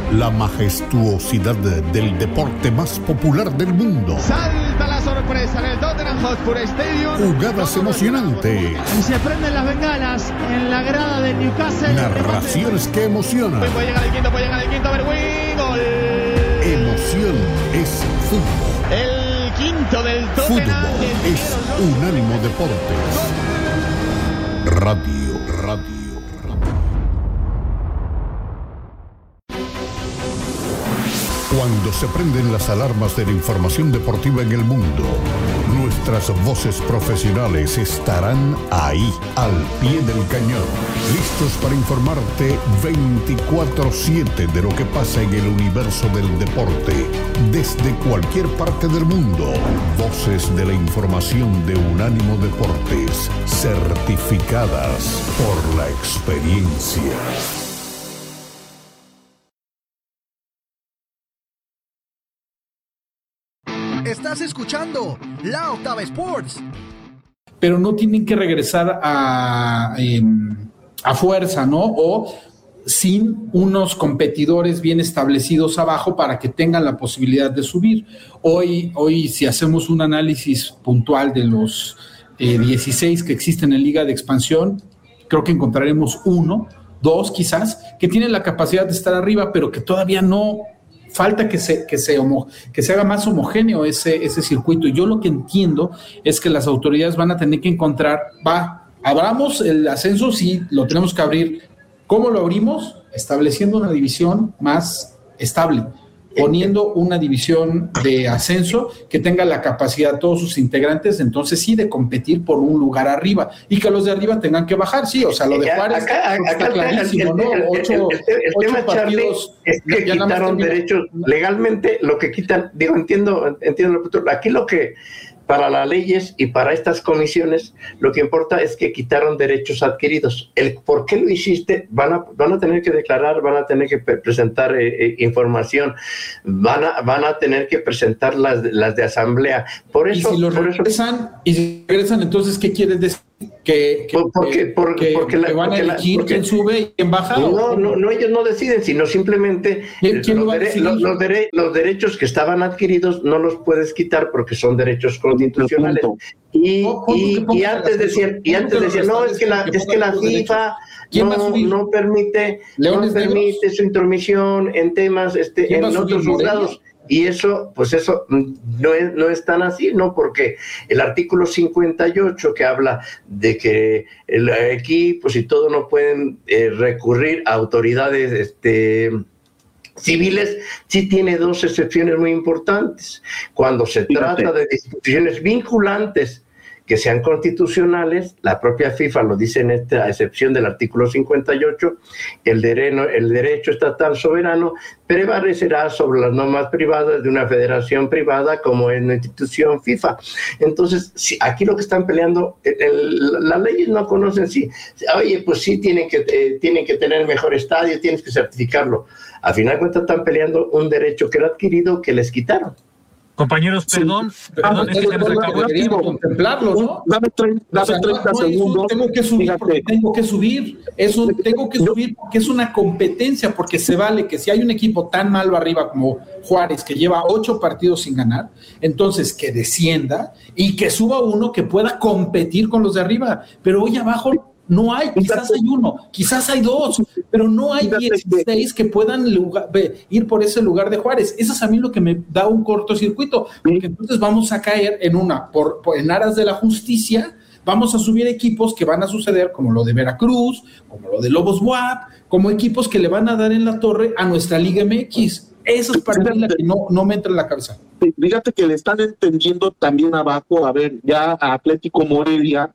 la majestuosidad del deporte más popular del mundo. Salta la sorpresa en el Tottenham Hotspur Stadium. Jugadas emocionantes. Y se prenden las bengalas en la grada del Newcastle. Narraciones que emocionan. Puede llegar el quinto, Berwin. Gol. Emoción es fútbol. El quinto del Tottenham. Fútbol es Unánimo Deportes. Radio. Cuando se prenden las alarmas de la información deportiva en el mundo, nuestras voces profesionales estarán ahí, al pie del cañón, listos para informarte 24/7 de lo que pasa en el universo del deporte, desde cualquier parte del mundo. Voces de la información de Unánimo Deportes, certificadas por la experiencia. Estás escuchando La Octava Sports. Pero no tienen que regresar a fuerza, ¿no? O sin unos competidores bien establecidos abajo para que tengan la posibilidad de subir. Hoy si hacemos un análisis puntual de los 16 que existen en Liga de Expansión, creo que encontraremos 1, 2 quizás, que tienen la capacidad de estar arriba, pero que todavía no... Falta que se haga más homogéneo ese circuito. Y yo lo que entiendo es que las autoridades van a tener que encontrar, abramos el ascenso, sí, lo tenemos que abrir. ¿Cómo lo abrimos? Estableciendo una división más estable, poniendo una división de ascenso que tenga la capacidad, todos sus integrantes, entonces sí, de competir por un lugar arriba, y que los de arriba tengan que bajar, sí, o sea, lo de Juárez acá está clarísimo, ¿no? El tema, Charlie, es que quitaron derechos legalmente, lo que quitan, entiendo aquí lo que para las leyes y para estas comisiones lo que importa es que quitaron derechos adquiridos. El por qué lo hiciste, van a tener que declarar, van a tener que presentar información, van a tener que presentar las de asamblea. Por eso, y si regresan, entonces, ¿qué quieres decir? Porque van a elegir quién sube y quién baja. No, ellos no deciden, sino simplemente los derechos que estaban adquiridos no los puedes quitar porque son derechos constitucionales. Y antes decían, no, es que la FIFA no permite su intromisión en temas en otros juzgados. Y eso no es tan así, ¿no? Porque el artículo 58 que habla de que los equipos y todo no pueden recurrir a autoridades civiles, sí tiene 2 excepciones muy importantes. Cuando se trata de disposiciones vinculantes que sean constitucionales, la propia FIFA lo dice en esta excepción del artículo 58, el derecho estatal soberano prevalecerá sobre las normas privadas de una federación privada como es una institución FIFA. Entonces, aquí lo que están peleando, las leyes no conocen oye, pues sí tienen que tener mejor estadio, tienes que certificarlo. Al final de cuentas están peleando un derecho que era adquirido que les quitaron. Compañeros, perdón, es que se nos acabó el tiempo. Contemplarlo, ¿no? Dame 30 segundos. Tengo que subir porque es una competencia, porque se vale que si hay un equipo tan malo arriba como Juárez, que lleva 8 partidos sin ganar, entonces que descienda y que suba uno que pueda competir con los de arriba, pero hoy abajo no hay, quizás hay 1, quizás hay 2, pero no hay 16 que puedan ir por ese lugar de Juárez. Eso es a mí lo que me da un cortocircuito, porque entonces vamos a caer en aras de la justicia, vamos a subir equipos que van a suceder como lo de Veracruz, como lo de Lobos WAP, como equipos que le van a dar en la torre a nuestra Liga MX. Eso es para mí la que no me entra en la cabeza. Fíjate que le están entendiendo también abajo, a ver, ya Atlético Morelia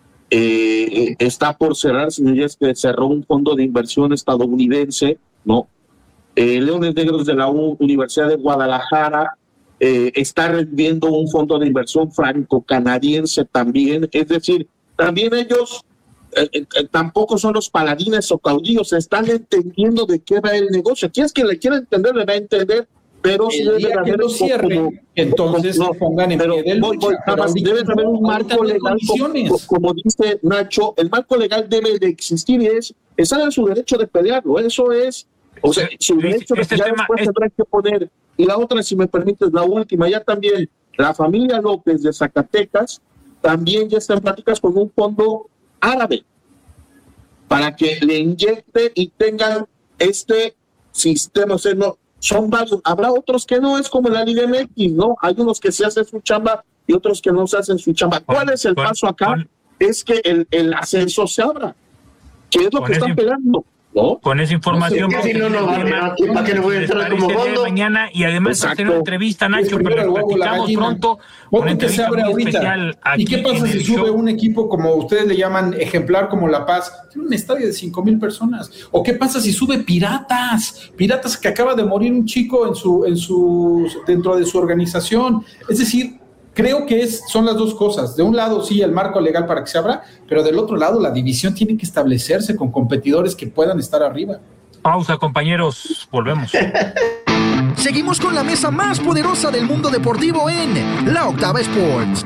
está por cerrar, señorías, que cerró un fondo de inversión estadounidense, ¿no? Leones Negros de la Universidad de Guadalajara está reviviendo un fondo de inversión franco-canadiense también, es decir, también ellos tampoco son los paladines o caudillos, están entendiendo de qué va el negocio. Si es que le quiera entender, le va a entender, pero si debe haber lo cierren, entonces pongan en pie de lucha. Debe haber un marco legal, como dice Nacho, el marco legal debe de existir y están en su derecho de pelearlo. Eso es O sea, si el hecho de que ya después tendrán que poner, y la otra, si me permites, la última, ya también la familia López de Zacatecas también ya está en pláticas con un fondo árabe para que le inyecte y tengan este sistema. O sea, no, son varios, habrá otros que no, es como la Liga MX, ¿no? Hay unos que se hacen su chamba y otros que no se hacen su chamba. ¿Cuál es el paso acá? Es que el ascenso se abra, que es lo que están pegando, ¿no? Con esa información, ¿para qué le voy a entrar como fondo? Mañana, y además hacer una entrevista, Nacho, pero la platicamos pronto. Que se abre ahorita. ¿Y qué pasa si sube un equipo, como ustedes le llaman, ejemplar como La Paz, tiene un estadio de 5,000 personas? ¿O qué pasa si sube Piratas que acaba de morir un chico dentro de su organización? Es decir, creo que son las dos cosas. De un lado, sí, el marco legal para que se abra, pero del otro lado, la división tiene que establecerse con competidores que puedan estar arriba. Pausa, compañeros. Volvemos. Seguimos con la mesa más poderosa del mundo deportivo en La Octava Sports.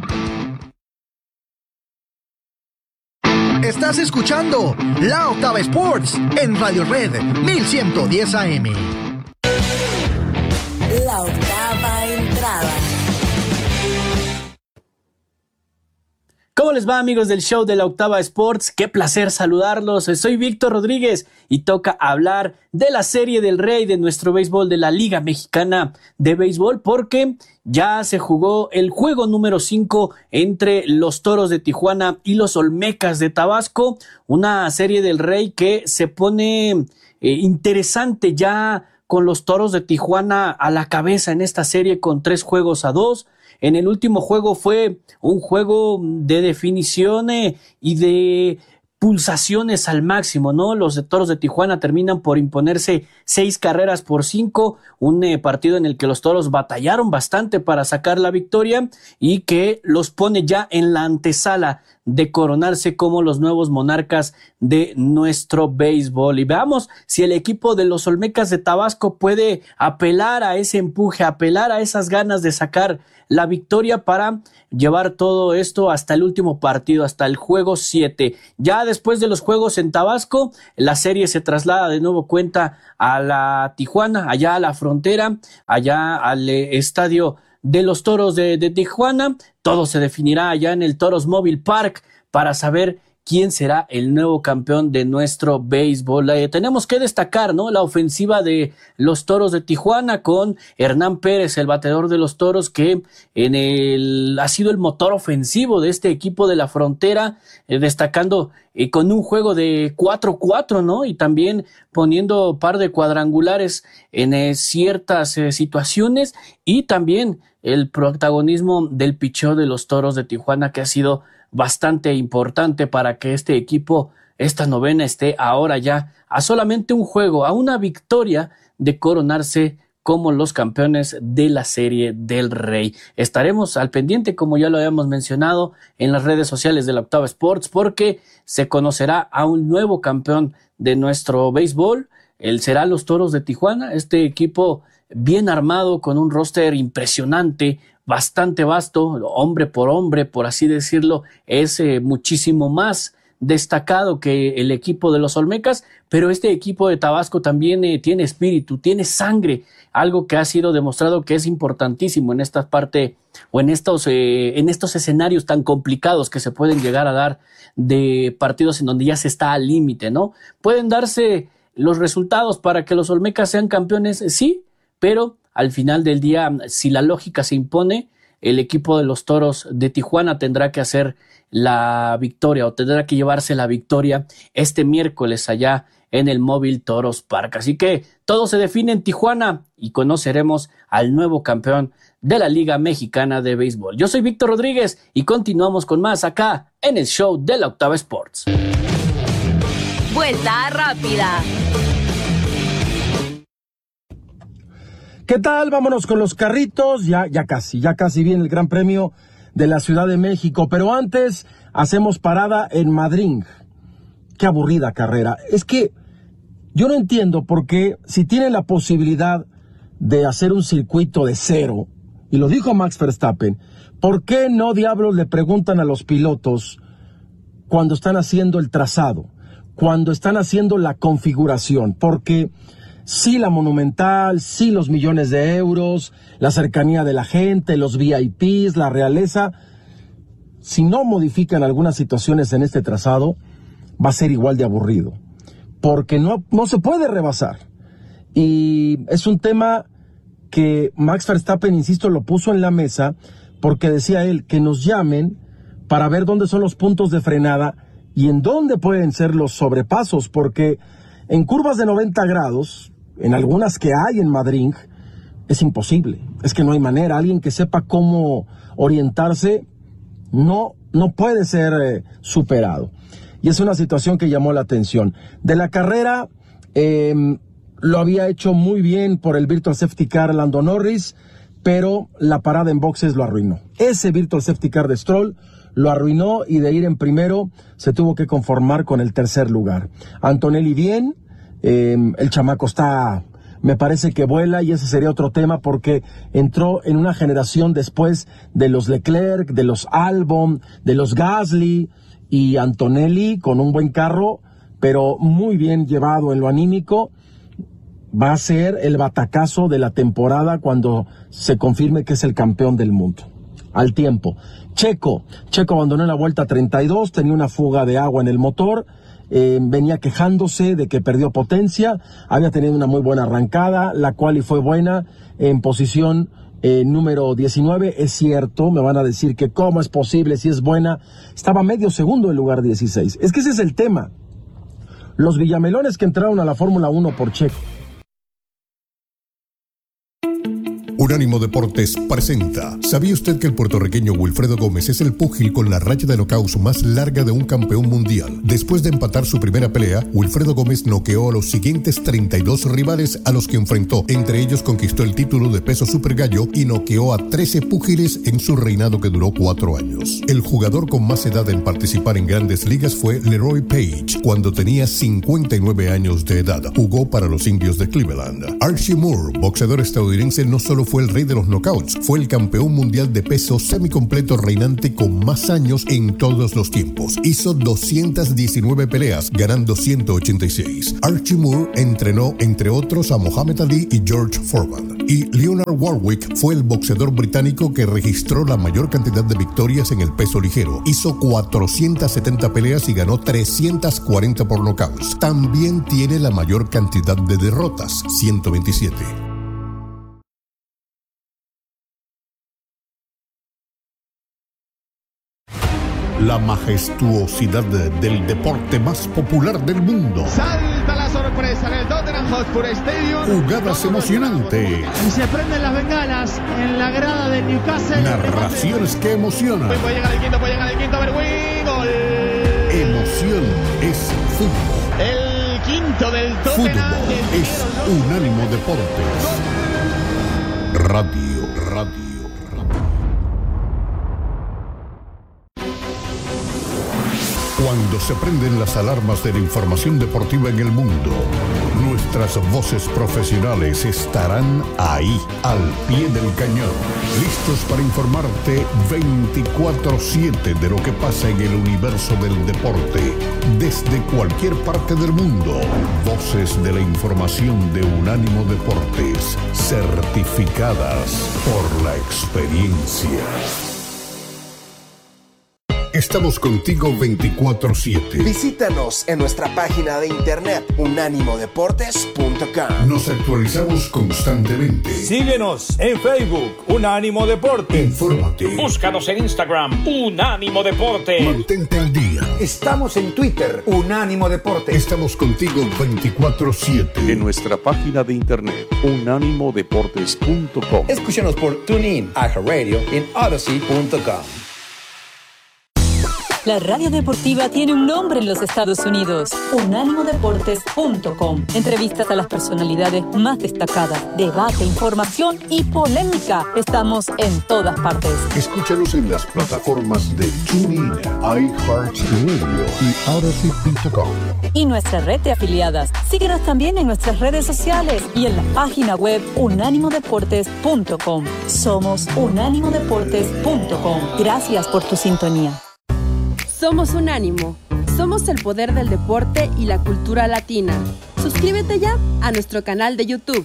Estás escuchando La Octava Sports en Radio Red 1110 AM. La octava entrada. ¿Cómo les va, amigos del show de La Octava Sports? Qué placer saludarlos. Soy Víctor Rodríguez y toca hablar de la Serie del Rey de nuestro béisbol de la Liga Mexicana de Béisbol, porque ya se jugó el juego número 5 entre los Toros de Tijuana y los Olmecas de Tabasco. Una Serie del Rey que se pone interesante ya con los Toros de Tijuana a la cabeza en esta serie con 3-2. En el último juego fue un juego de definición y de pulsaciones al máximo, ¿no? Los Toros de Tijuana terminan por imponerse 6-5, un partido en el que los Toros batallaron bastante para sacar la victoria y que los pone ya en la antesala de coronarse como los nuevos monarcas de nuestro béisbol. Y veamos si el equipo de los Olmecas de Tabasco puede apelar a ese empuje, apelar a esas ganas de sacar la victoria para llevar todo esto hasta el último partido, hasta el juego 7. Ya después de los juegos en Tabasco, la serie se traslada de nuevo cuenta a la Tijuana, allá a la frontera, allá al estadio de los Toros de Tijuana. Todo se definirá allá en el Toros Mobile Park para saber quién será el nuevo campeón de nuestro béisbol. Tenemos que destacar, ¿no?, la ofensiva de los Toros de Tijuana con Hernán Pérez, el bateador de los Toros, que ha sido el motor ofensivo de este equipo de la frontera, destacando con un juego de 4-4, ¿no? Y también poniendo par de cuadrangulares en ciertas situaciones, y también el protagonismo del picheo de los Toros de Tijuana, que ha sido bastante importante para que este equipo, esta novena, esté ahora ya a solamente un juego, a una victoria de coronarse como los campeones de la Serie del Rey. Estaremos al pendiente, como ya lo habíamos mencionado, en las redes sociales de La Octava Sports, porque se conocerá a un nuevo campeón de nuestro béisbol. Él será los Toros de Tijuana, este equipo bien armado, con un roster impresionante, bastante vasto, hombre, por así decirlo, es muchísimo más destacado que el equipo de los Olmecas, pero este equipo de Tabasco también tiene espíritu, tiene sangre, algo que ha sido demostrado que es importantísimo en esta parte o en estos escenarios tan complicados que se pueden llegar a dar de partidos en donde ya se está al límite, ¿no? Pueden darse los resultados para que los Olmecas sean campeones, sí, pero al final del día, si la lógica se impone, el equipo de los Toros de Tijuana tendrá que hacer la victoria o tendrá que llevarse la victoria este miércoles allá en el Móvil Toros Park. Así que todo se define en Tijuana y conoceremos al nuevo campeón de la Liga Mexicana de Béisbol. Yo soy Víctor Rodríguez y continuamos con más acá en el show de La Octava Sports. Vuelta rápida. ¿Qué tal? Vámonos con los carritos. Ya casi viene el Gran Premio de la Ciudad de México. Pero antes hacemos parada en Madrid. Qué aburrida carrera. Es que yo no entiendo por qué, si tienen la posibilidad de hacer un circuito de cero, y lo dijo Max Verstappen, ¿por qué no diablos le preguntan a los pilotos cuando están haciendo el trazado, cuando están haciendo la configuración? Porque sí la Monumental, sí los millones de euros, la cercanía de la gente, los VIPs, la realeza. Si no modifican algunas situaciones en este trazado, va a ser igual de aburrido, porque no se puede rebasar. Y es un tema que Max Verstappen, insisto, lo puso en la mesa, porque decía él que nos llamen para ver dónde son los puntos de frenada y en dónde pueden ser los sobrepasos, porque en curvas de 90 grados, en algunas que hay en Madrid, es imposible, es que no hay manera. Alguien que sepa cómo orientarse no puede ser superado. Y es una situación que llamó la atención. De la carrera, lo había hecho muy bien por el Virtual Safety Car Lando Norris, pero la parada en boxes lo arruinó. Ese Virtual Safety Car de Stroll lo arruinó, y de ir en primero se tuvo que conformar con el tercer lugar. Antonelli bien, el chamaco me parece que vuela, y ese sería otro tema, porque entró en una generación después de los Leclerc, de los Albon, de los Gasly, y Antonelli con un buen carro, pero muy bien llevado en lo anímico. Va a ser el batacazo de la temporada cuando se confirme que es el campeón del mundo. Al tiempo. Checo abandonó en la vuelta 32, tenía una fuga de agua en el motor, venía quejándose de que perdió potencia, había tenido una muy buena arrancada, la quali fue buena, en posición número 19, es cierto, me van a decir que cómo es posible si es buena, estaba medio segundo en lugar 16. Es que ese es el tema. Los villamelones que entraron a la Fórmula 1 por Checo. Unánimo Deportes presenta. ¿Sabía usted que el puertorriqueño Wilfredo Gómez es el púgil con la racha de knockouts más larga de un campeón mundial? Después de empatar su primera pelea, Wilfredo Gómez noqueó a los siguientes 32 rivales a los que enfrentó. Entre ellos conquistó el título de peso super gallo y noqueó a 13 púgiles en su reinado que duró 4 años. El jugador con más edad en participar en grandes ligas fue Leroy Page, cuando tenía 59 años de edad. Jugó para los Indios de Cleveland. Archie Moore, boxeador estadounidense, no solo fue el rey de los knockouts, fue el campeón mundial de peso semicompleto reinante con más años en todos los tiempos. Hizo 219 peleas, ganando 186. Archie Moore entrenó, entre otros, a Muhammad Ali y George Foreman. Y Leonard Warwick fue el boxeador británico que registró la mayor cantidad de victorias en el peso ligero. Hizo 470 peleas y ganó 340 por knockouts. También tiene la mayor cantidad de derrotas, 127. La majestuosidad del deporte más popular del mundo. Salta la sorpresa en el Tottenham Hotspur Stadium. Jugadas emocionantes. Y se prenden las bengalas en la grada del Newcastle. Narraciones que emocionan. Puede llegar el quinto, a ver, gol. Emoción es fútbol. El quinto del Tottenham. Fútbol es Unánimo Deportes. Radio. Cuando se prenden las alarmas de la información deportiva en el mundo, nuestras voces profesionales estarán ahí, al pie del cañón, listos para informarte 24/7 de lo que pasa en el universo del deporte, desde cualquier parte del mundo. Voces de la información de Unánimo Deportes, certificadas por la experiencia. Estamos contigo 24/7. Visítanos en nuestra página de internet unánimodeportes.com. Nos actualizamos constantemente. Síguenos en Facebook, Unánimo Deportes. Infórmate. Búscanos en Instagram, Unánimo Deportes. Mantente al día. Estamos en Twitter, Unánimo Deportes. Estamos contigo 24/7. En nuestra página de internet, unánimodeportes.com. Escúchanos por TuneIn, iHeartRadio en Odyssey.com. La radio deportiva tiene un nombre en los Estados Unidos. Unánimodeportes.com. Entrevistas a las personalidades más destacadas, debate, información y polémica. Estamos en todas partes. Escúchanos en las plataformas de TuneIn, iHeartRadio y Odyssey.com. Y nuestra red de afiliadas. Síguenos también en nuestras redes sociales y en la página web unánimodeportes.com. Somos unánimodeportes.com. Gracias por tu sintonía. Somos Unánimo. Somos el poder del deporte y la cultura latina. Suscríbete ya a nuestro canal de YouTube.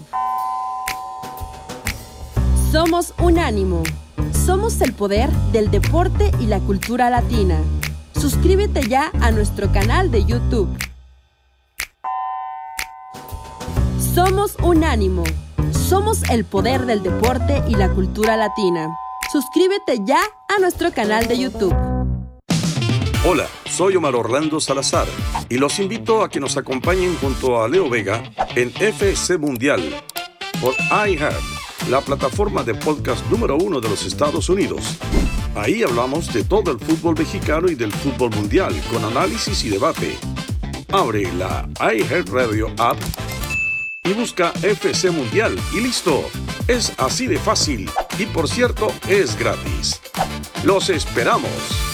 Somos Unánimo. Somos el poder del deporte y la cultura latina. Suscríbete ya a nuestro canal de YouTube. Somos Unánimo. Somos el poder del deporte y la cultura latina. Suscríbete ya a nuestro canal de YouTube. Hola, soy Omar Orlando Salazar y los invito a que nos acompañen junto a Leo Vega en FC Mundial por iHeart, la plataforma de podcast número 1 de los Estados Unidos. Ahí hablamos de todo el fútbol mexicano y del fútbol mundial con análisis y debate. Abre la iHeart Radio app y busca FC Mundial y listo. Es así de fácil y por cierto es gratis. ¡Los esperamos!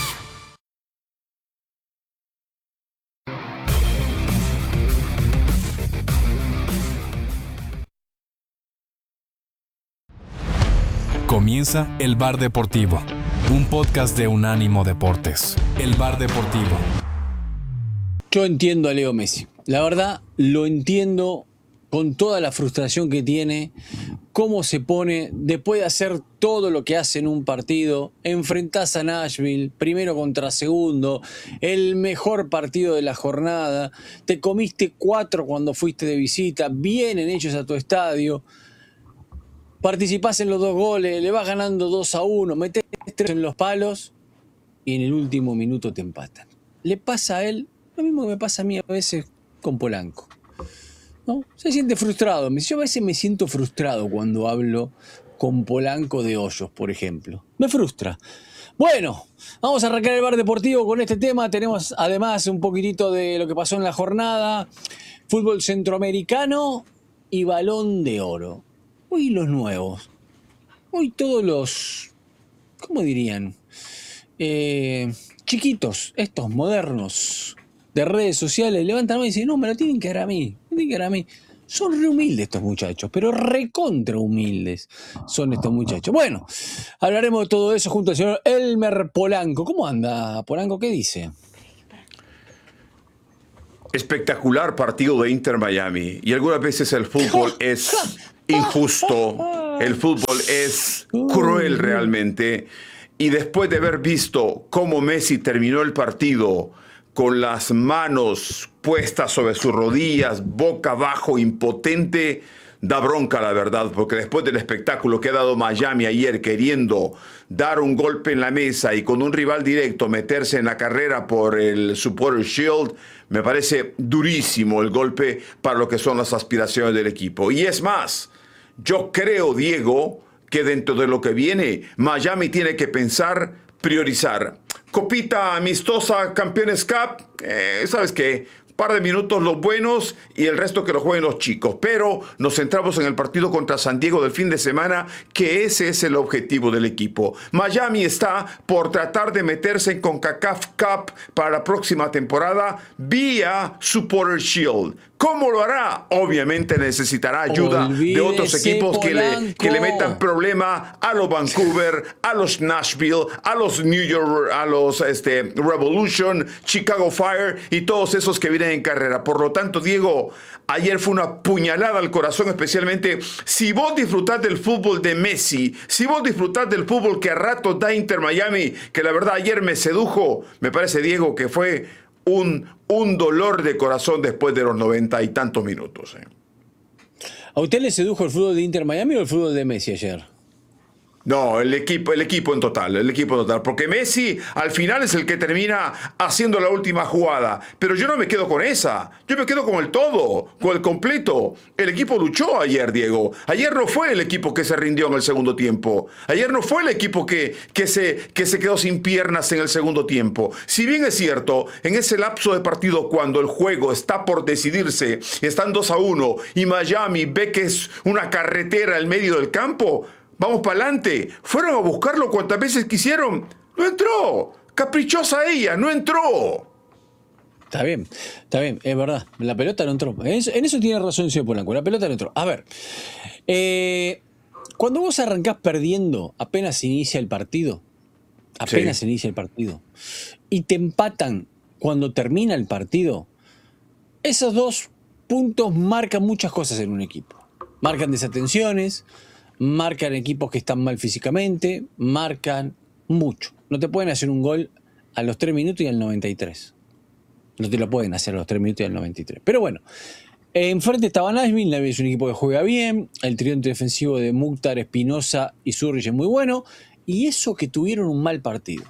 Comienza El Bar Deportivo, un podcast de Unánimo Deportes. El Bar Deportivo. Yo entiendo a Leo Messi. La verdad, lo entiendo con toda la frustración que tiene, cómo se pone después de hacer todo lo que hace en un partido. Enfrentás a Nashville, primero contra segundo, el mejor partido de la jornada. Te comiste 4 cuando fuiste de visita, vienen hechos a tu estadio. Participás en los 2 goles, le vas ganando 2-1, metés 3 en los palos y en el último minuto te empatan. Le pasa a él lo mismo que me pasa a mí a veces con Polanco, ¿no? Se siente frustrado. Yo a veces me siento frustrado cuando hablo con Polanco de Hoyos, por ejemplo. Me frustra. Bueno, vamos a arrancar el Bar Deportivo con este tema. Tenemos además un poquitito de lo que pasó en la jornada. Fútbol centroamericano y Balón de Oro. Hoy los nuevos. Hoy todos los, ¿cómo dirían? Chiquitos, estos modernos de redes sociales, levantan la mano y dicen, no, me lo tienen que dar a mí. Me tienen que dar a mí. Son re humildes estos muchachos, pero recontra humildes son estos muchachos. Bueno, hablaremos de todo eso junto al señor Elmer Polanco. ¿Cómo anda, Polanco? ¿Qué dice? Espectacular partido de Inter Miami. Y algunas veces el fútbol es injusto, el fútbol es cruel realmente. Y después de haber visto cómo Messi terminó el partido con las manos puestas sobre sus rodillas, boca abajo, impotente, da bronca la verdad, porque después del espectáculo que ha dado Miami ayer queriendo dar un golpe en la mesa y con un rival directo meterse en la carrera por el Supporters Shield, me parece durísimo el golpe para lo que son las aspiraciones del equipo. Y es más, yo creo, Diego, que dentro de lo que viene, Miami tiene que pensar, priorizar. Copita amistosa, Campeones Cup, ¿sabes qué? Par de minutos los buenos y el resto que lo jueguen los chicos. Pero nos centramos en el partido contra San Diego del fin de semana, que ese es el objetivo del equipo. Miami está por tratar de meterse en CONCACAF Cup para la próxima temporada vía Supporters Shield. ¿Cómo lo hará? Obviamente necesitará ayuda de otros equipos que le metan problema a los Vancouver, a los Nashville, a los New York, a los Revolution, Chicago Fire y todos esos que vienen en carrera. Por lo tanto, Diego, ayer fue una puñalada al corazón, especialmente si vos disfrutás del fútbol de Messi, si vos disfrutás del fútbol que a ratos da Inter Miami, que la verdad ayer me sedujo, me parece, Diego, que fue un dolor de corazón después de los 90 y tantos minutos. ¿A usted le sedujo el fútbol de Inter Miami o el fútbol de Messi ayer? No, el equipo en total, porque Messi al final es el que termina haciendo la última jugada, pero yo no me quedo con esa, yo me quedo con el todo, con el completo. El equipo luchó ayer, Diego. Ayer no fue el equipo que se rindió en el segundo tiempo, ayer no fue el equipo que se quedó sin piernas en el segundo tiempo. Si bien es cierto, en ese lapso de partido cuando el juego está por decidirse, están 2-1 y Miami ve que es una carretera en medio del campo, vamos para adelante. Fueron a buscarlo cuantas veces quisieron. No entró. Caprichosa ella, no entró. Está bien, es verdad. La pelota no entró. En eso tiene razón, señor Polanco. La pelota no entró. A ver, cuando vos arrancás perdiendo, apenas inicia el partido, y te empatan cuando termina el partido, esos dos puntos marcan muchas cosas en un equipo. Marcan desatenciones, marcan equipos que están mal físicamente, marcan mucho. No te pueden hacer un gol a los 3 minutos y al 93. No te lo pueden hacer a los 3 minutos y al 93. Pero bueno, enfrente estaba Nashville. Nashville es un equipo que juega bien. El tridente defensivo de Mukhtar, Espinosa y Zurich es muy bueno. Y eso que tuvieron un mal partido.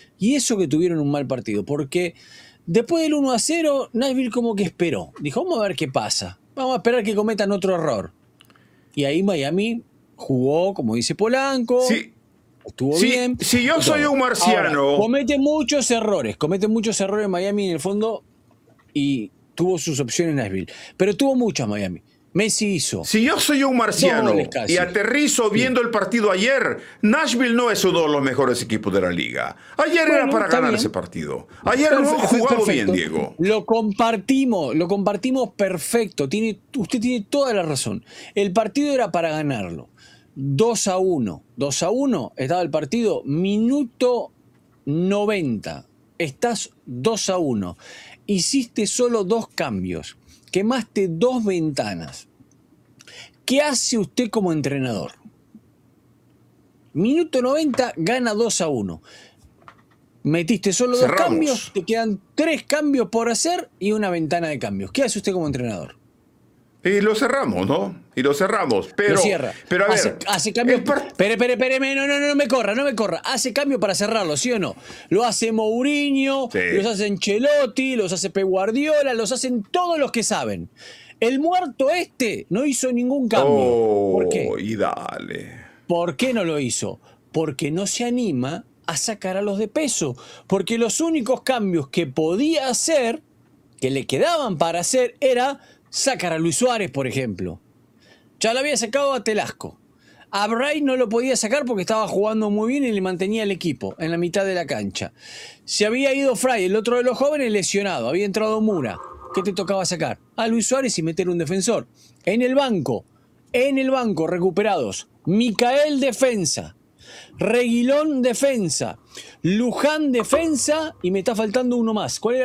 Porque después del 1-0, Nashville como que esperó. Dijo, vamos a ver qué pasa. Vamos a esperar que cometan otro error. Y ahí Miami jugó, como dice Polanco. Sí. Estuvo bien. Si yo soy un marciano. Ahora, comete muchos errores Miami en el fondo y tuvo sus opciones Nashville. Pero tuvo muchas Miami. Messi hizo. Si yo soy un marciano y aterrizo viendo el partido ayer, Nashville no es uno de los mejores equipos de la liga. Ayer era para ganar ese partido. Ayer jugado bien, Diego. Lo compartimos perfecto. Usted tiene toda la razón. El partido era para ganarlo. 2-1. 2-1 estaba el partido, minuto 90. Estás 2-1. Hiciste solo 2 cambios. Quemaste 2 ventanas. ¿Qué hace usted como entrenador? Minuto 90, gana 2-1. Metiste solo 2 cambios, te quedan 3 cambios por hacer y una ventana de cambios. ¿Qué hace usted como entrenador? Y lo cerramos, ¿no? Pero, lo cierra. Pero a ver. Hace cambio. Espere, no me corra. Hace cambio para cerrarlo, ¿sí o no? Lo hace Mourinho, los hace Ancelotti, los hace Pep Guardiola, los hacen todos los que saben. El muerto no hizo ningún cambio. ¿Por qué? Y dale. ¿Por qué no lo hizo? Porque no se anima a sacar a los de peso. Porque los únicos cambios que podía hacer, que le quedaban para hacer, era sacar a Luis Suárez, por ejemplo. Ya lo había sacado a Telasco. A Bray no lo podía sacar porque estaba jugando muy bien y le mantenía el equipo en la mitad de la cancha. Se había ido Fray, el otro de los jóvenes, lesionado. Había entrado Mura. ¿Qué te tocaba sacar? A Luis Suárez y meter un defensor. En el banco recuperados. Micael defensa. Reguilón defensa. Luján defensa. Y me está faltando uno más. ¿Cuál era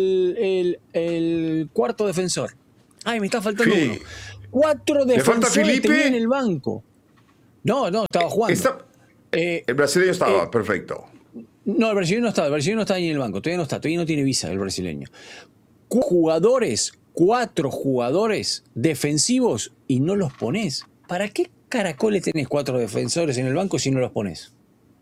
el cuarto defensor? Ay, me está faltando uno. 4 defensores tenía en el banco. No, estaba jugando. El brasileño estaba, perfecto. No, el brasileño no estaba ahí en el banco. Todavía no tiene visa el brasileño. 4 jugadores defensivos y no los ponés. ¿Para qué caracoles tenés 4 defensores en el banco si no los ponés?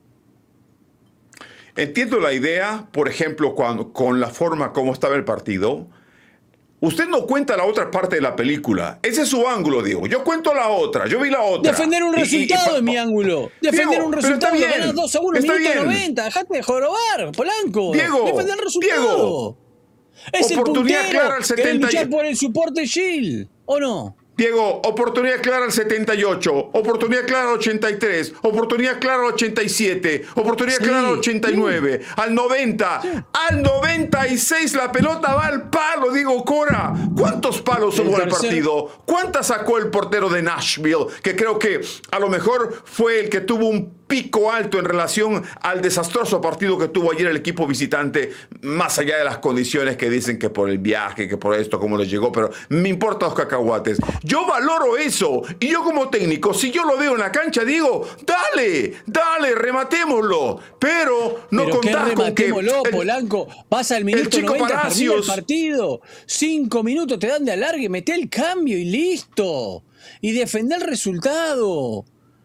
Entiendo la idea, por ejemplo, con la forma como estaba el partido. Usted no cuenta la otra parte de la película. Ese es su ángulo, Diego. Yo cuento la otra. Yo vi la otra. Defender un resultado es mi ángulo. Defender un resultado. Ganas 2-1, minuto 90. Dejate de jorobar, Polanco. Diego. Defender el resultado. Es oportunidad el clara al 70. luchar por el soporte Shield, ¿o no? Diego, oportunidad clara al 78, oportunidad clara al 83, oportunidad clara al 87, oportunidad clara al 89, al 90, al 96 la pelota va al palo, Diego Cora. ¿Cuántos palos hubo al partido? ¿Cuántas sacó el portero de Nashville? Que creo que a lo mejor fue el que tuvo un pico alto en relación al desastroso partido que tuvo ayer el equipo visitante, más allá de las condiciones que dicen que por el viaje, que por esto, cómo les llegó, pero me importan los cacahuates. Yo valoro eso, y yo como técnico, si yo lo veo en la cancha, digo, dale, rematémoslo, pero no contás con que... Polanco, pasa el minuto 90, termina el partido, 5 minutos te dan de alargue, meté el cambio y listo, y defender el resultado.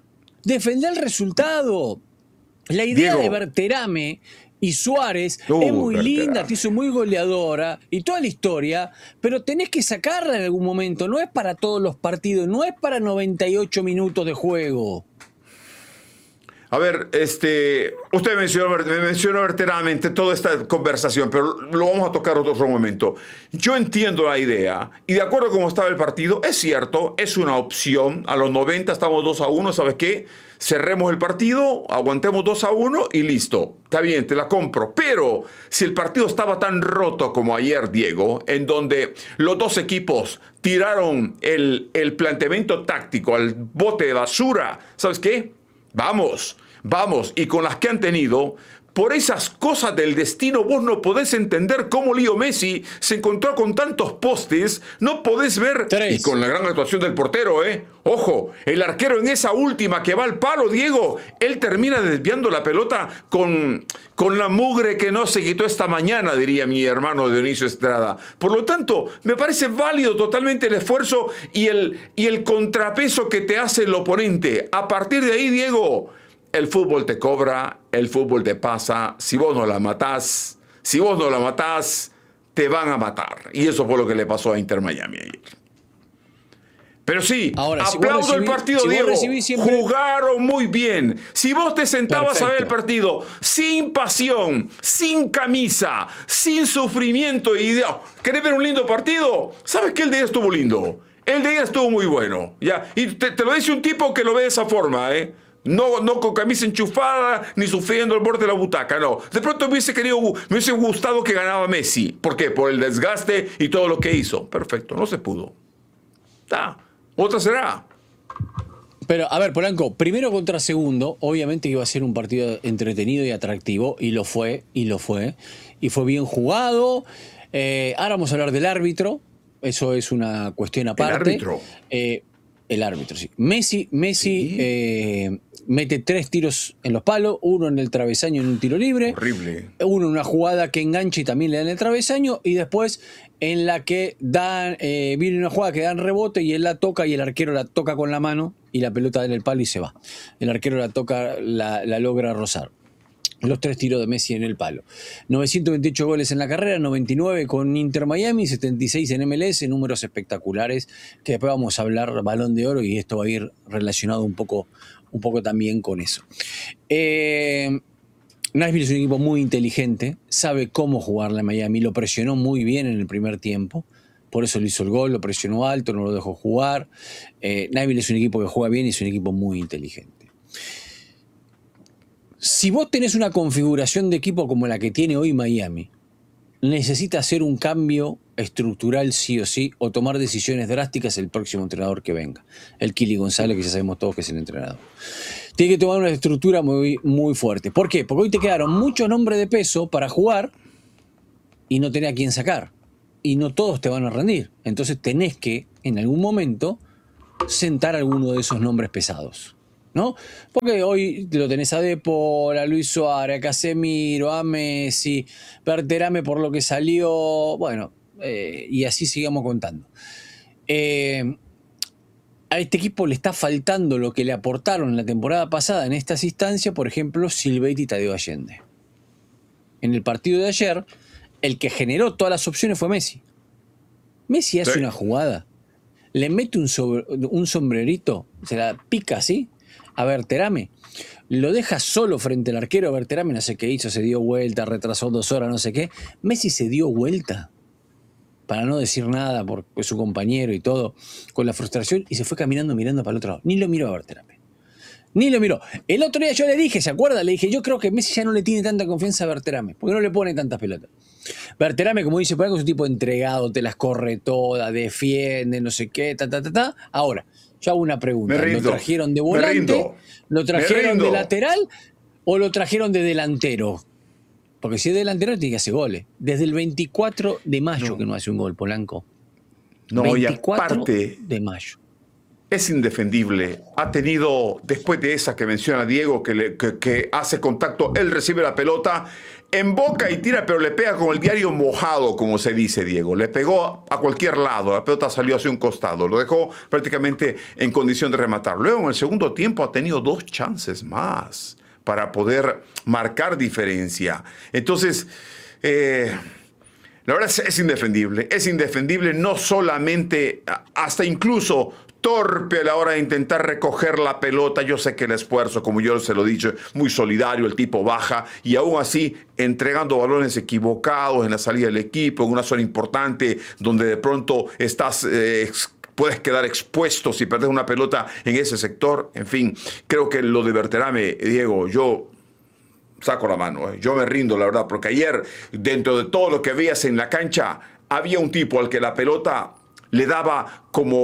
La idea de Berterame y Suárez es muy linda, te hizo muy goleadora y toda la historia, pero tenés que sacarla en algún momento. No es para todos los partidos, no es para 98 minutos de juego. A ver, usted mencionó verdaderamente toda esta conversación, pero lo vamos a tocar otro momento. Yo entiendo la idea, y de acuerdo con cómo estaba el partido, es cierto, es una opción. A los 90 estamos 2-1, ¿sabes qué? Cerremos el partido, aguantemos 2-1 y listo. Está bien, te la compro. Pero si el partido estaba tan roto como ayer, Diego, en donde los dos equipos tiraron el planteamiento táctico al bote de basura, ¿sabes qué? Vamos, y con las que han tenido, por esas cosas del destino, vos no podés entender cómo Leo Messi se encontró con tantos postes, no podés ver, y con la gran actuación del portero, ojo, el arquero en esa última que va al palo, Diego, él termina desviando la pelota con la mugre que no se quitó esta mañana, diría mi hermano Dionisio Estrada. Por lo tanto, me parece válido totalmente el esfuerzo y el contrapeso que te hace el oponente. A partir de ahí, Diego, el fútbol te cobra, el fútbol te pasa. Si vos no la matás, te van a matar. Y eso fue lo que le pasó a Inter Miami ayer. Pero sí, ahora, aplaudo el partido, Diego. Jugaron muy bien. Si vos te sentabas a ver el partido sin pasión, sin camisa, sin sufrimiento y ¿querés ver un lindo partido? ¿Sabes que el de ella estuvo lindo? El de ella estuvo muy bueno. ¿Ya? Y te lo dice un tipo que lo ve de esa forma, No con camisa enchufada ni sufriendo al borde de la butaca, no. De pronto me hubiese gustado que ganaba Messi. ¿Por qué? Por el desgaste y todo lo que hizo. Perfecto, no se pudo. Otra será. Pero, a ver, Polanco, primero contra segundo, obviamente iba a ser un partido entretenido y atractivo, y lo fue, y fue bien jugado. Ahora vamos a hablar del árbitro, eso es una cuestión aparte. El árbitro, sí. Messi ¿sí? Mete 3 tiros en los palos, uno en el travesaño en un tiro libre. Horrible. Uno en una jugada que engancha y también le dan el travesaño, y después en la que viene una jugada que dan rebote y él la toca y el arquero la toca con la mano y la pelota en el palo y se va. El arquero la toca, la logra rozar. Los 3 tiros de Messi en el palo. 928 goles en la carrera, 99 con Inter Miami, 76 en MLS, números espectaculares, que después vamos a hablar Balón de Oro y esto va a ir relacionado un poco también con eso. Nashville es un equipo muy inteligente, sabe cómo jugarle a Miami, lo presionó muy bien en el primer tiempo, por eso le hizo el gol, lo presionó alto, no lo dejó jugar. Nashville es un equipo que juega bien y es un equipo muy inteligente. Si vos tenés una configuración de equipo como la que tiene hoy Miami, necesita hacer un cambio estructural sí o sí, o tomar decisiones drásticas el próximo entrenador que venga. El Kili González, que ya sabemos todos que es el entrenador. Tiene que tomar una estructura muy, muy fuerte. ¿Por qué? Porque hoy te quedaron muchos nombres de peso para jugar y no tenés a quién sacar. Y no todos te van a rendir. Entonces tenés que, en algún momento, sentar alguno de esos nombres pesados, ¿no? Porque hoy lo tenés a Depol, a Luis Suárez, a Casemiro, a Messi, Berterame por lo que salió, bueno, y así sigamos contando. A este equipo le está faltando lo que le aportaron en la temporada pasada en estas instancias, por ejemplo, Silvetti y Tadeo Allende. En el partido de ayer, el que generó todas las opciones fue Messi. Messi hace una jugada, le mete un sombrerito, se la pica así, a Berterame, lo deja solo frente al arquero. Berterame no sé qué hizo, se dio vuelta, retrasó 2 horas, no sé qué. Messi se dio vuelta, para no decir nada por su compañero y todo, con la frustración, y se fue caminando mirando para el otro lado. Ni lo miró a Berterame. Ni lo miró. El otro día yo le dije, ¿se acuerda? Le dije, yo creo que Messi ya no le tiene tanta confianza a Berterame, porque no le pone tantas pelotas. Berterame, como dice, es un tipo entregado, te las corre todas, defiende, no sé qué, Ahora, yo hago una pregunta. ¿Lo trajeron de volante? ¿Lo trajeron de lateral? ¿O lo trajeron de delantero? Porque si es delantero tiene que hacer goles. Desde el 24 de mayo que no hace un gol, Polanco. No, 24 y aparte, de mayo. Es indefendible. Ha tenido, después de esa que menciona Diego, que hace contacto, él recibe la pelota, emboca y tira, pero le pega con el diario mojado, como se dice, Diego. Le pegó a cualquier lado, la pelota salió hacia un costado, lo dejó prácticamente en condición de rematar. Luego, en el segundo tiempo, ha tenido 2 chances más para poder marcar diferencia. Entonces, la verdad es indefendible, no solamente, hasta incluso torpe a la hora de intentar recoger la pelota. Yo sé que el esfuerzo, como yo se lo he dicho, muy solidario, el tipo baja y aún así entregando balones equivocados en la salida del equipo, en una zona importante donde de pronto puedes quedar expuesto si perdes una pelota en ese sector. En fin, creo que lo de Berterame, Diego, yo saco la mano, yo me rindo, la verdad, porque ayer, dentro de todo lo que veías en la cancha, había un tipo al que la pelota le daba como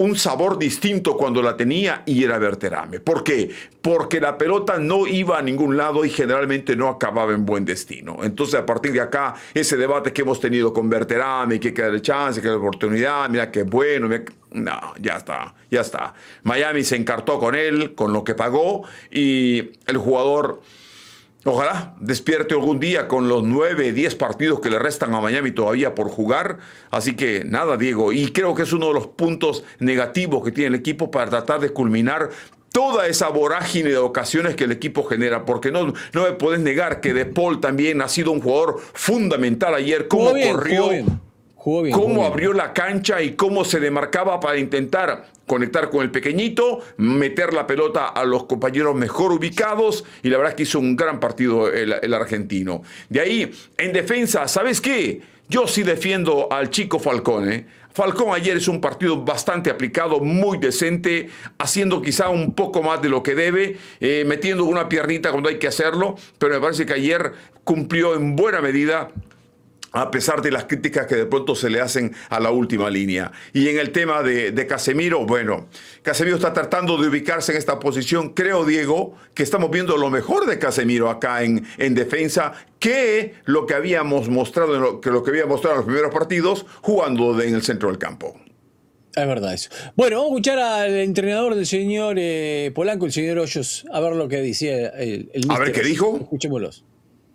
un sabor distinto cuando la tenía y era Berterame. ¿Por qué? Porque la pelota no iba a ningún lado y generalmente no acababa en buen destino. Entonces, a partir de acá, ese debate que hemos tenido con Berterame, que queda el chance, que la oportunidad, mira qué bueno, no, ya está. Miami se encartó con él, con lo que pagó, y el jugador, ojalá despierte algún día con los 9, 10 partidos que le restan a Miami todavía por jugar. Así que nada, Diego, y creo que es uno de los puntos negativos que tiene el equipo para tratar de culminar toda esa vorágine de ocasiones que el equipo genera, porque no me puedes negar que De Paul también ha sido un jugador fundamental ayer, cómo corrió, cómo abrió la cancha y cómo se demarcaba para intentar conectar con el pequeñito, meter la pelota a los compañeros mejor ubicados, y la verdad es que hizo un gran partido el argentino. De ahí, en defensa, ¿sabes qué? Yo sí defiendo al chico Falcón, Falcón ayer es un partido bastante aplicado, muy decente, haciendo quizá un poco más de lo que debe, metiendo una piernita cuando hay que hacerlo, pero me parece que ayer cumplió en buena medida, a pesar de las críticas que de pronto se le hacen a la última línea. Y en el tema de Casemiro, bueno, Casemiro está tratando de ubicarse en esta posición. Creo, Diego, que estamos viendo lo mejor de Casemiro acá en defensa, que lo que habíamos mostrado, en los primeros partidos, jugando en el centro del campo. Es verdad eso. Bueno, vamos a escuchar al entrenador del señor Polanco, el señor Hoyos, a ver lo que decía el A ver qué dijo. Escuchémoslos.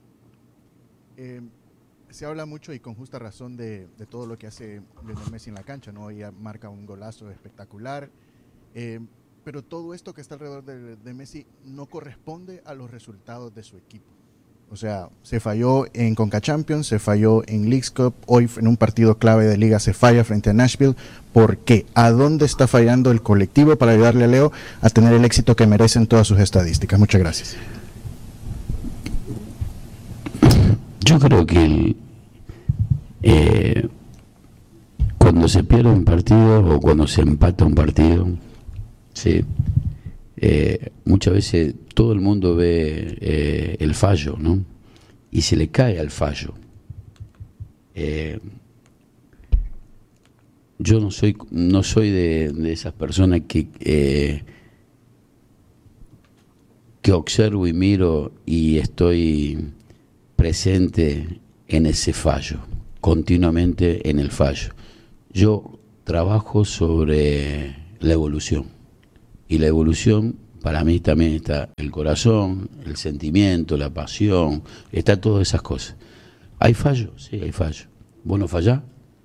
Se habla mucho y con justa razón de todo lo que hace Lionel Messi en la cancha, ¿no? Ella marca un golazo espectacular, pero todo esto que está alrededor de Messi no corresponde a los resultados de su equipo. O sea, se falló en Conca Champions, se falló en Leagues Cup, hoy en un partido clave de liga se falla frente a Nashville. ¿Por qué? ¿A dónde está fallando el colectivo para ayudarle a Leo a tener el éxito que merecen todas sus estadísticas? Muchas gracias. Yo creo que cuando se pierde un partido o cuando se empata un partido, ¿sí? Muchas veces todo el mundo ve el fallo, ¿no? Y se le cae al fallo. Yo no soy de esas personas que observo y miro y estoy presente en ese fallo, continuamente en el fallo. Yo trabajo sobre la evolución, y la evolución para mí también está el corazón, el sentimiento, la pasión, está todas esas cosas. ¿Hay fallo? Sí, hay fallo. ¿Vos no fallás?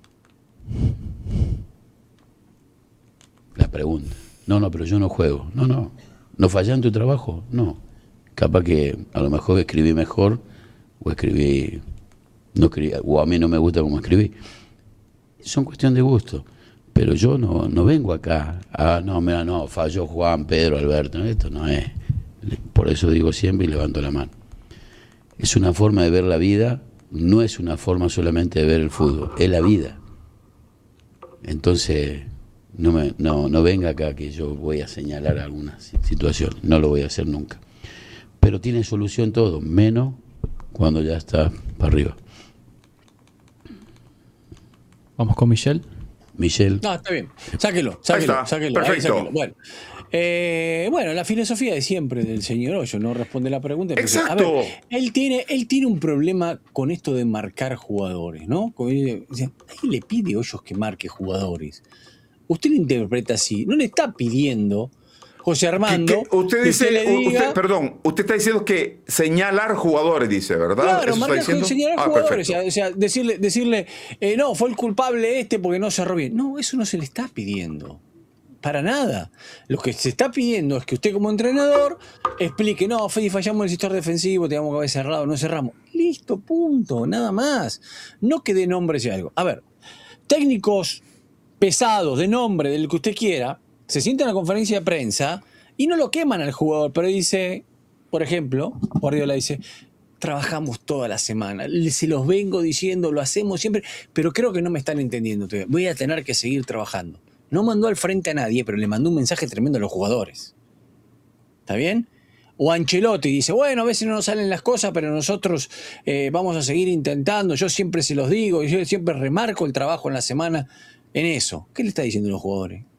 La pregunta. No, pero yo no juego. ¿No fallás en tu trabajo? No. Capaz que a lo mejor escribí mejor, o escribí, o a mí no me gusta como escribí. Son cuestión de gusto. Pero yo no vengo acá no, falló Juan, Pedro, Alberto. Esto no es. Por eso digo siempre y levanto la mano. Es una forma de ver la vida, no es una forma solamente de ver el fútbol, es la vida. Entonces, no venga acá que yo voy a señalar alguna situación, no lo voy a hacer nunca. Pero tiene solución todo, menos cuando ya está para arriba. Vamos con Michelle. No, está bien. Sáquelo. Perfecto. Bueno, la filosofía de siempre del señor Hoyo, no responde la pregunta. Exacto. A ver, él tiene un problema con esto de marcar jugadores, ¿no? Nadie le pide Hoyos que marque jugadores. Usted lo interpreta así. No le está pidiendo, José Armando, usted está diciendo que señalar jugadores, dice, ¿verdad? Claro, señalar jugadores, o sea, decirle no, fue el culpable porque no cerró bien. No, eso no se le está pidiendo. Para nada. Lo que se está pidiendo es que usted como entrenador explique, no, fallamos en el sector defensivo, teníamos que haber cerrado, no cerramos. Listo, punto, nada más. No que dé nombres y algo. A ver, técnicos pesados, de nombre, del que usted quiera, se sientan en la conferencia de prensa y no lo queman al jugador, pero dice, por ejemplo, Guardiola dice, trabajamos toda la semana, se los vengo diciendo, lo hacemos siempre, pero creo que no me están entendiendo todavía. Voy a tener que seguir trabajando. No mandó al frente a nadie, pero le mandó un mensaje tremendo a los jugadores. ¿Está bien? O Ancelotti dice, bueno, a veces no nos salen las cosas, pero nosotros vamos a seguir intentando, yo siempre se los digo, yo siempre remarco el trabajo en la semana en eso. ¿Qué le está diciendo a los jugadores?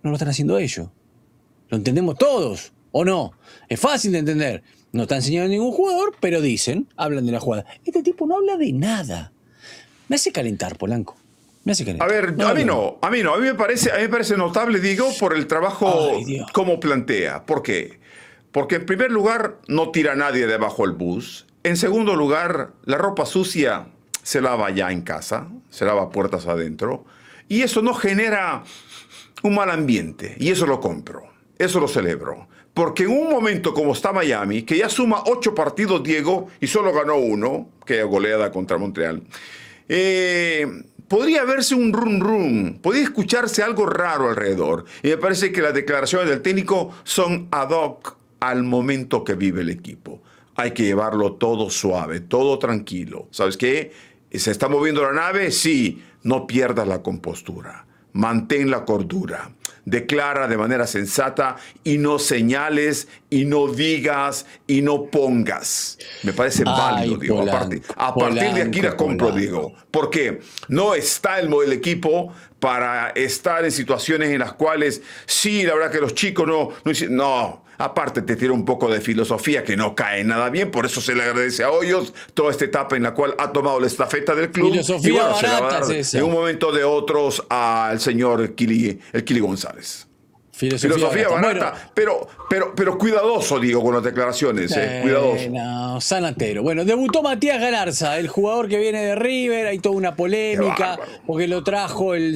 no lo están haciendo ellos. Lo entendemos todos, ¿o no? Es fácil de entender. No está enseñando a ningún jugador, pero hablan de la jugada. Este tipo no habla de nada. Me hace calentar, Polanco. Me hace calentar. A ver, a mí me parece notable, digo, por el trabajo como plantea. ¿Por qué? Porque en primer lugar no tira a nadie debajo del bus. En segundo lugar, la ropa sucia se lava ya en casa, se lava puertas adentro. Y eso no genera un mal ambiente. Y eso lo compro, eso lo celebro. Porque en un momento como está Miami, que ya suma 8 partidos, Diego, y solo ganó 1, que es goleada contra Montreal, podría verse un rum, podría escucharse algo raro alrededor. Y me parece que las declaraciones del técnico son ad hoc al momento que vive el equipo. Hay que llevarlo todo suave, todo tranquilo. ¿Sabes qué? ¿Se está moviendo la nave? Sí, no pierdas la compostura. Mantén la cordura. Declara de manera sensata y no señales y no digas y no pongas. Me parece válido, digo. A partir de aquí la compro, digo. Porque no está el equipo para estar en situaciones en las cuales, sí, la verdad que los chicos no. Aparte te tira un poco de filosofía que no cae nada bien, por eso se le agradece a Hoyos toda esta etapa en la cual ha tomado la estafeta del club. Filosofía y bueno, barata se la va a dar es esa. en un momento de otros al señor el Kili González. Filosofía barata, bueno, pero cuidadoso, digo, con las declaraciones. Cuidadoso. No, sanatero. Bueno, debutó Matías Galarza, el jugador que viene de River. Hay toda una polémica porque lo trajo el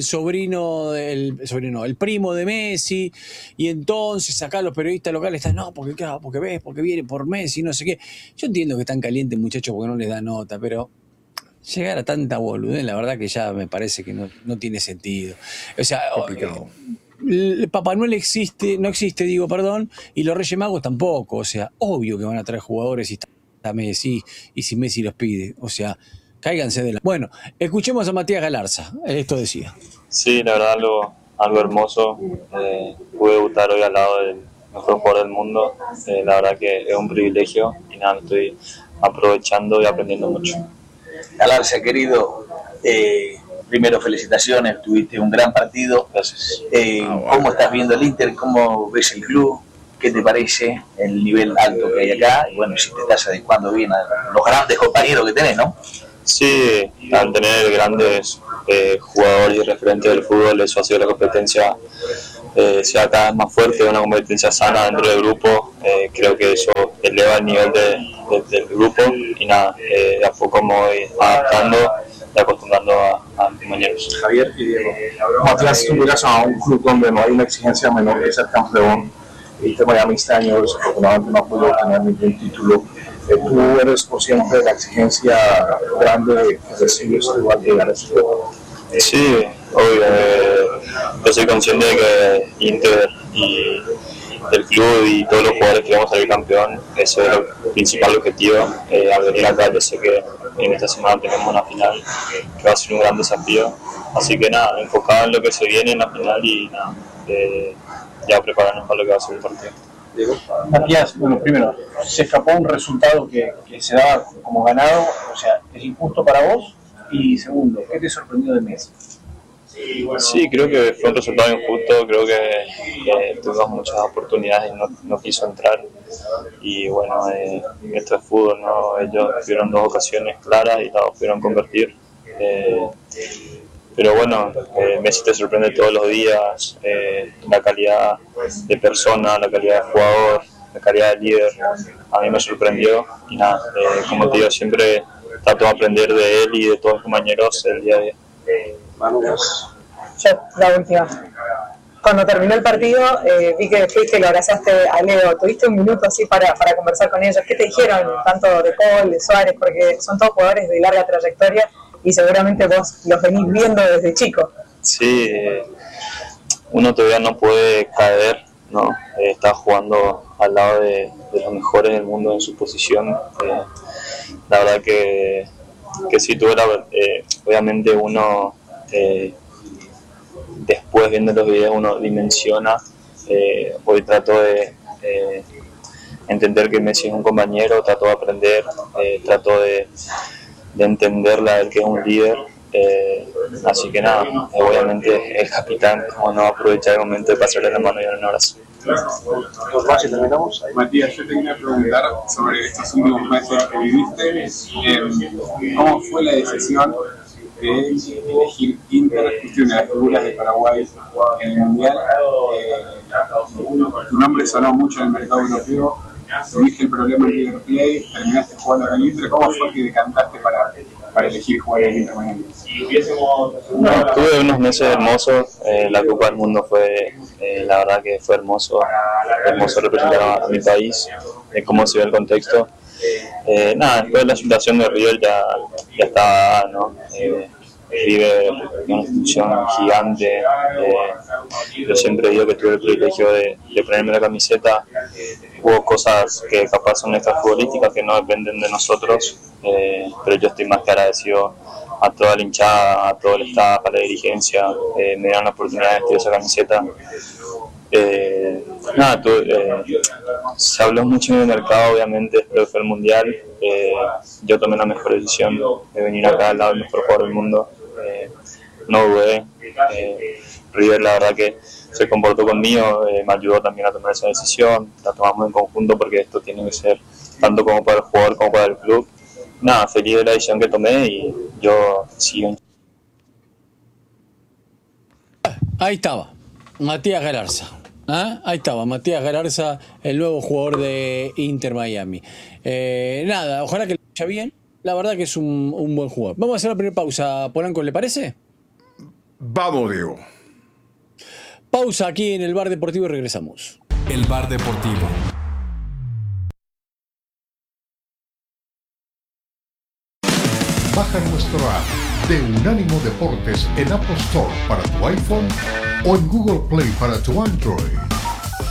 primo de Messi. Y entonces acá los periodistas locales están, no, porque viene por Messi, no sé qué. Yo entiendo que están calientes, muchachos, porque no les da nota, pero llegar a tanta boludez, la verdad que ya me parece que no tiene sentido. O sea, complicado. Papá Noel no existe, y los Reyes Magos tampoco. O sea, obvio que van a traer jugadores si está Messi y si Messi los pide. O sea, cáiganse de la... Bueno, escuchemos a Matías Galarza. Esto decía. Sí, la verdad, algo hermoso. Pude debutar hoy al lado del mejor jugador del mundo. La verdad que es un privilegio y nada, estoy aprovechando y aprendiendo mucho. Galarza, querido, primero felicitaciones, tuviste un gran partido. Gracias. ¿Cómo estás viendo el Inter? ¿Cómo ves el club? ¿Qué te parece el nivel alto que hay acá? Y bueno, si te estás adecuando bien a los grandes compañeros que tenés, ¿no? Sí, al tener grandes jugadores y referentes del fútbol, eso hace que la competencia sea cada vez más fuerte, una competencia sana dentro del grupo. Creo que eso eleva el nivel del grupo y nada, de a poco me voy adaptando y acostumbrando a mis compañeros. Javier y Diego, Matías, tú llegas a un club donde no hay una exigencia menor que ser campeón. Inter Miami este año desafortunadamente no pudo tener ningún título. Tú eres consciente de la exigencia grande que recibes igual de llegar a este juego. Sí, obvio. Yo soy consciente de que Inter y el club y todos los jugadores que vamos a salir campeón, eso es el principal objetivo. Al venir acá yo sé que en esta semana tenemos una final que va a ser un gran desafío, así que nada, enfocado en lo que se viene en la final y nada, ya prepararnos para lo que va a ser el partido. Matías, bueno, primero, se escapó un resultado que se daba como ganado, o sea, ¿es injusto para vos? Y segundo, ¿qué te sorprendió de Messi? Sí, creo que fue un resultado injusto, creo que tuvimos muchas oportunidades y no quiso entrar. Y bueno, esto es fútbol, ¿no? Ellos tuvieron 2 ocasiones claras y las pudieron convertir. Pero bueno, Messi te sorprende todos los días, la calidad de persona, la calidad de jugador, la calidad de líder. A mí me sorprendió y nada, como te digo, siempre trato de aprender de él y de todos los compañeros el día a día. Yo, la última. Cuando terminó el partido, vi que fuiste y lo abrazaste a Leo. ¿Tuviste un minuto así para conversar con ellos? ¿Qué te dijeron tanto de Paul, de Suárez? Porque son todos jugadores de larga trayectoria y seguramente vos los venís viendo desde chico. Sí, uno todavía no puede caer, ¿no? Está jugando al lado de los mejores del mundo en su posición. La verdad que si tuviera, obviamente uno después viendo los videos uno dimensiona. Hoy trato de entender que Messi es un compañero, trato de aprender, trato de entenderla, él que es un líder Así que nada, obviamente el capitán, como no aprovechar el momento de pasarle la mano y dar un abrazo. Matías, yo te quería preguntar sobre estos últimos meses que viviste. ¿Cómo fue la decisión de elegir Inter, fuiste una de las figuras de Paraguay en el Mundial? Tu nombre sonó mucho en el mercado europeo, tuviste el problema en River Plate, terminaste jugando en el Inter. ¿Cómo fue que decantaste para elegir jugar en el Inter Miami? Tuve unos meses hermosos, la Copa del Mundo fue, la verdad que fue hermoso representar a mi país, cómo se ve el contexto. Nada, después de la situación de River ya estaba, ¿no? River, una institución gigante. Yo siempre digo que tuve el privilegio de ponerme la camiseta. Hubo cosas que capaz son extrafutbolísticas que no dependen de nosotros, pero yo estoy más que agradecido a toda la hinchada, a todo el staff, a la dirigencia. Me dieron la oportunidad de vestir esa camiseta. Se habló mucho en el mercado, obviamente, después que fue el Mundial. Yo tomé la mejor decisión de venir acá al lado del mejor jugador del mundo. No dudé. River, la verdad que se comportó conmigo, me ayudó también a tomar esa decisión. La tomamos en conjunto porque esto tiene que ser tanto como para el jugador como para el club. Nada, feliz de la decisión que tomé y yo sigo. Ahí estaba, Matías Galarza. Ahí estaba, Matías Galarza, el nuevo jugador de Inter Miami. Nada, ojalá que le vaya bien. La verdad que es un buen jugador. Vamos a hacer la primera pausa, Polanco, ¿le parece? Vamos, Diego. Pausa aquí en el Bar Deportivo y regresamos. El Bar Deportivo. Baja nuestro app de Unánimo Deportes en Apple Store para tu iPhone o en Google Play para tu Android.